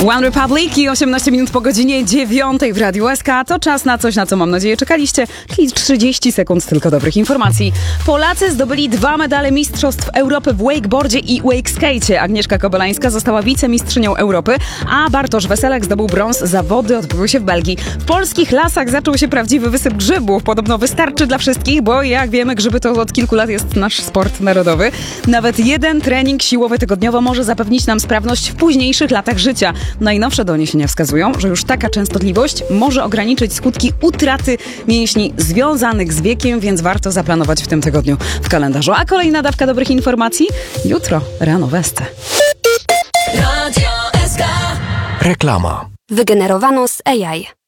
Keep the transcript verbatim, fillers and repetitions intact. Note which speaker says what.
Speaker 1: One Republic i osiemnaście minut po godzinie dziewiątej w Radiu S K. To czas na coś, na co mam nadzieję czekaliście, czyli trzydzieści sekund tylko dobrych informacji. Polacy zdobyli dwa medale Mistrzostw Europy w wakeboardzie i wakeskacie. Agnieszka Kobelańska została wicemistrzynią Europy, a Bartosz Weselek zdobył brąz. Zawody odbyły się w Belgii. W polskich lasach zaczął się prawdziwy wysyp grzybów. Podobno wystarczy dla wszystkich, bo jak wiemy, grzyby to od kilku lat jest nasz sport narodowy. Nawet jeden trening siłowy tygodniowo może zapewnić nam sprawność w późniejszych latach życia. Najnowsze doniesienia wskazują, że już taka częstotliwość może ograniczyć skutki utraty mięśni związanych z wiekiem, więc warto zaplanować w tym tygodniu w kalendarzu. A kolejna dawka dobrych informacji jutro rano w S C.
Speaker 2: Reklama.
Speaker 3: Wygenerowano z A I.